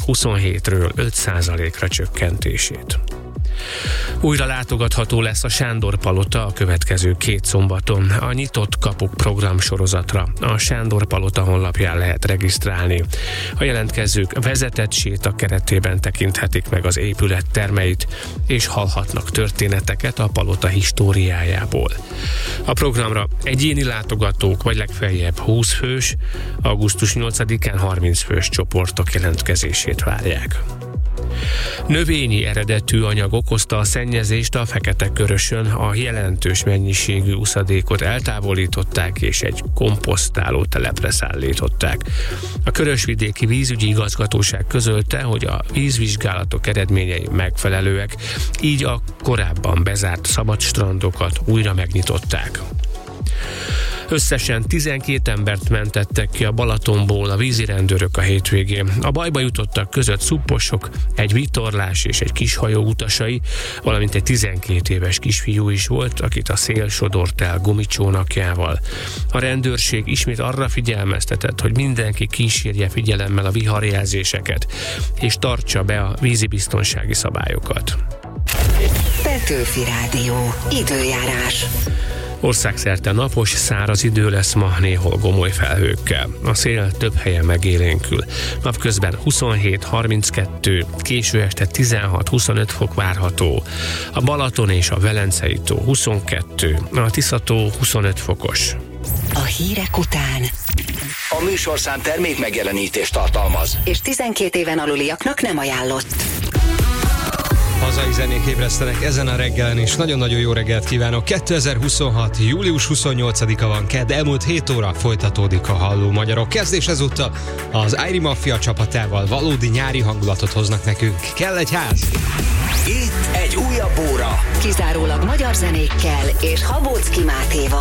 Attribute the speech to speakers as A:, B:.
A: 27-ről 5%-ra csökkentését. Újra látogatható lesz a Sándor Palota a következő 2 szombaton. A Nyitott Kapuk programsorozatra a Sándor Palota honlapján lehet regisztrálni. A jelentkezők vezetett séta keretében tekinthetik meg az épület termeit, és hallhatnak történeteket a palota históriájából. A programra egyéni látogatók vagy legfeljebb 20 fős, augusztus 8-án 30 fős csoportok jelentkezését várják. Növényi eredetű anyag okozta a szennyezést a Fekete-Körösön, a jelentős mennyiségű uszadékot eltávolították és egy komposztáló telepre szállították. A Körösvidéki Vízügyi Igazgatóság közölte, hogy a vízvizsgálatok eredményei megfelelőek, így a korábban bezárt szabadstrandokat újra megnyitották. Összesen 12 embert mentettek ki a Balatonból a vízirendőrök a hétvégén. A bajba jutottak között szupposok, egy vitorlás és egy kishajó utasai, valamint egy 12 éves kisfiú is volt, akit a szél sodort el gumicsónakjával. A rendőrség ismét arra figyelmeztetett, hogy mindenki kísérje figyelemmel a viharjelzéseket, és tartsa be a vízibiztonsági szabályokat.
B: Petőfi Rádió. Időjárás.
A: Országszerte napos, száraz idő lesz ma, néhol gomoly felhőkkel. A szél több helyen megélénkül. Napközben 27-32, késő este 16-25 fok várható. A Balaton és a Velencei tó 22, a Tisza-tó 25 fokos.
B: A hírek után
C: A műsorszám termék megjelenítést tartalmaz,
B: és 12 éven aluliaknak nem ajánlott.
D: Hazai zenék ébresztenek ezen a reggelen, és nagyon-nagyon jó reggelt kívánok. 2026. július 28-a van kedd, elmúlt 7 óra folytatódik a Halló Magyarok. Kezdés ezúttal az Airy Mafia csapatával valódi nyári hangulatot hoznak nekünk. Kell egy ház?
C: itt egy újabb óra.
B: Kizárólag magyar zenékkel és Habóczky Mátéval.